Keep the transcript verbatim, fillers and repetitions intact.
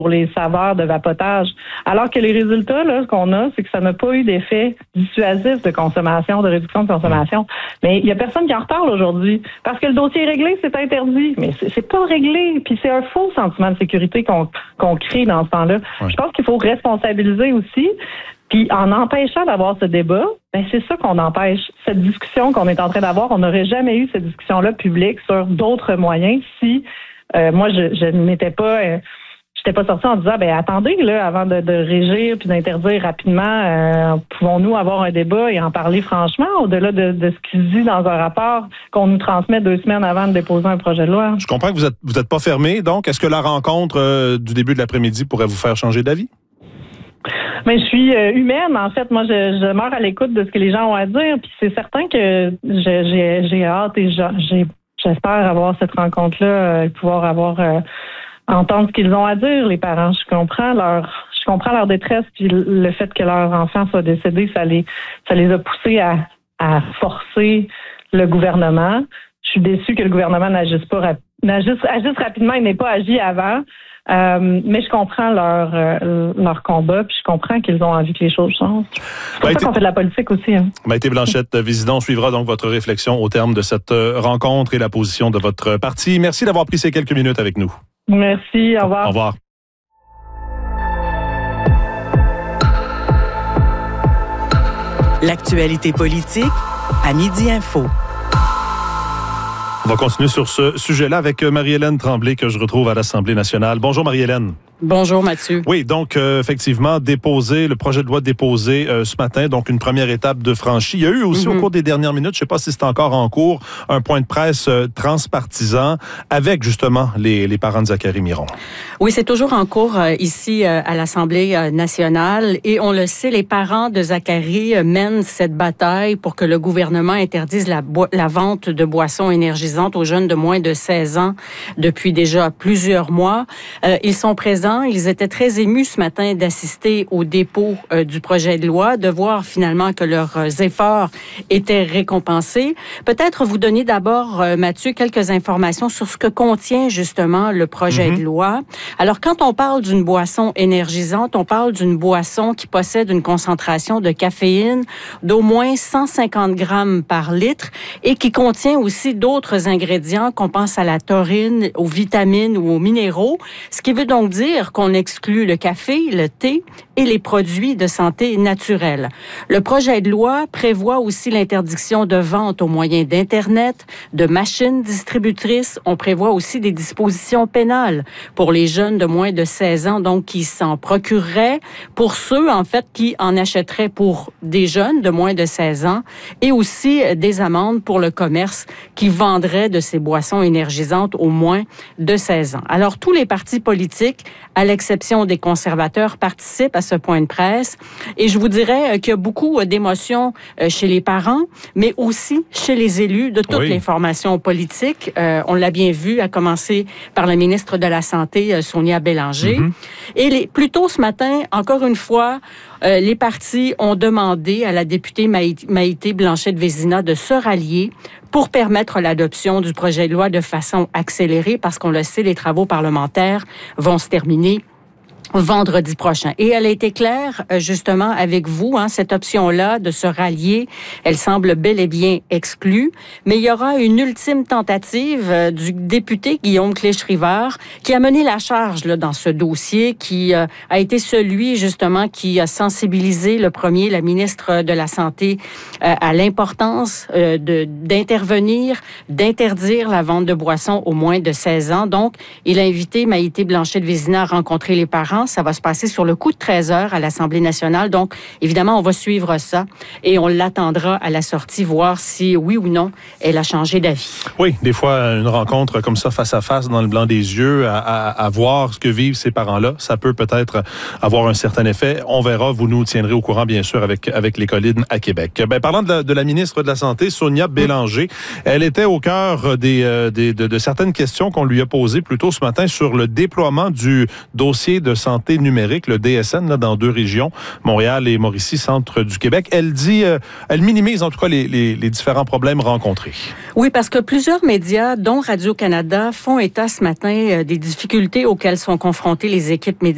pour les saveurs de vapotage. Alors que les résultats là, qu'on a, c'est que ça n'a pas eu d'effet dissuasif de consommation, de réduction de consommation. Mais il y a personne qui en reparle aujourd'hui. Parce que le dossier est réglé, c'est interdit. Mais c'est, c'est pas réglé. Puis c'est un faux sentiment de sécurité qu'on, qu'on crée dans ce temps-là. Ouais. Je pense qu'il faut responsabiliser aussi. Puis en empêchant d'avoir ce débat, ben c'est ça qu'on empêche. Cette discussion qu'on est en train d'avoir, on n'aurait jamais eu cette discussion-là publique sur d'autres moyens si euh, moi je, je n'étais pas euh, j'étais pas sortie en disant ben attendez là avant de, de régir puis d'interdire rapidement, euh, pouvons-nous avoir un débat et en parler franchement au-delà de, de ce qu'il dit dans un rapport qu'on nous transmet deux semaines avant de déposer un projet de loi. Je comprends que vous êtes vous êtes pas fermé, donc est-ce que la rencontre euh, du début de l'après-midi pourrait vous faire changer d'avis? Mais je suis euh, humaine, en fait. Moi, je, je meurs à l'écoute de ce que les gens ont à dire. Puis c'est certain que j'ai, j'ai, j'ai hâte et j'ai, j'espère avoir cette rencontre-là, euh, pouvoir avoir euh, entendre ce qu'ils ont à dire, les parents. Je comprends leur, je comprends leur détresse. Puis le fait que leur enfant soit décédé, ça les, ça les a poussés à, à forcer le gouvernement. Je suis déçue que le gouvernement n'agisse pas, n'agisse, agisse rapidement et n'ait pas agi avant. Euh, mais je comprends leur euh, leur combat, puis je comprends qu'ils ont envie que les choses changent. C'est pour Maïté, ça qu'on fait de la politique aussi. Hein. Maïté Blanchette-Vézidon suivra donc votre réflexion au terme de cette rencontre et la position de votre parti. Merci d'avoir pris ces quelques minutes avec nous. Merci, au revoir. Au revoir. L'actualité politique à Midi Info. On va continuer sur ce sujet-là avec Marie-Hélène Tremblay que je retrouve à l'Assemblée nationale. Bonjour Marie-Hélène. Bonjour Mathieu. Oui, donc euh, effectivement, déposé, le projet de loi déposé euh, ce matin, donc une première étape de franchie. Il y a eu aussi mm-hmm. au cours des dernières minutes, je ne sais pas si c'est encore en cours, un point de presse euh, transpartisan avec justement les, les parents de Zachary Miron. Oui, c'est toujours en cours euh, ici euh, à l'Assemblée euh, nationale et on le sait, les parents de Zachary euh, mènent cette bataille pour que le gouvernement interdise la, bo- la vente de boissons énergisantes aux jeunes de moins de seize ans depuis déjà plusieurs mois. Euh, ils sont présents. Ils étaient très émus ce matin d'assister au dépôt euh, du projet de loi, de voir finalement que leurs euh, efforts étaient récompensés. Peut-être vous donner d'abord, euh, Mathieu, quelques informations sur ce que contient justement le projet mm-hmm. de loi. Alors, quand on parle d'une boisson énergisante, on parle d'une boisson qui possède une concentration de caféine d'au moins cent cinquante grammes par litre et qui contient aussi d'autres ingrédients, qu'on pense à la taurine, aux vitamines ou aux minéraux, ce qui veut donc dire qu'on exclut le café, le thé et les produits de santé naturels. Le projet de loi prévoit aussi l'interdiction de vente au moyen d'Internet, de machines distributrices. On prévoit aussi des dispositions pénales pour les jeunes de moins de seize ans, donc qui s'en procureraient, pour ceux, en fait, qui en achèteraient pour des jeunes de moins de seize ans, et aussi des amendes pour le commerce qui vendrait de ces boissons énergisantes au moins de seize ans. Alors, tous les partis politiques, à l'exception des conservateurs, participent à ce point de presse. Et je vous dirais qu'il y a beaucoup d'émotions chez les parents, mais aussi chez les élus de toutes oui. les formations politiques. Euh, on l'a bien vu, à commencer par la ministre de la Santé, Sonia Bélanger. Mm-hmm. Et les, plus tôt ce matin, encore une fois, euh, les partis ont demandé à la députée Maï- Maïté Blanchette-Vézina de se rallier pour permettre l'adoption du projet de loi de façon accélérée, parce qu'on le sait, les travaux parlementaires vont se terminer vendredi prochain. Et elle a été claire, justement, avec vous, hein, cette option-là de se rallier, elle semble bel et bien exclue, mais il y aura une ultime tentative euh, du député Guillaume Clich-Rivard qui a mené la charge là, dans ce dossier, qui euh, a été celui, justement, qui a sensibilisé le premier, la ministre de la Santé, euh, à l'importance euh, de, d'intervenir, d'interdire la vente de boissons aux moins de seize ans. Donc, il a invité Maïté Blanchette-Vézina à rencontrer les parents. Ça va se passer sur le coup de treize heures à l'Assemblée nationale. Donc, évidemment, on va suivre ça et on l'attendra à la sortie, voir si, oui ou non, elle a changé d'avis. Oui, des fois, une rencontre comme ça, face à face, dans le blanc des yeux, à, à, à voir ce que vivent ces parents-là, ça peut peut-être avoir un certain effet. On verra, vous nous tiendrez au courant, bien sûr, avec, avec les collines à Québec. Ben, parlant de la, de la ministre de la Santé, Sonia Bélanger, elle était au cœur des, euh, des, de, de certaines questions qu'on lui a posées plus tôt ce matin sur le déploiement du dossier de santé numérique, le D S N, là, dans deux régions, Montréal et Mauricie, centre du Québec. Elle dit, euh, elle minimise en tout cas les, les, les différents problèmes rencontrés. Oui, parce que plusieurs médias, dont Radio-Canada, font état ce matin euh, des difficultés auxquelles sont confrontées les équipes médicales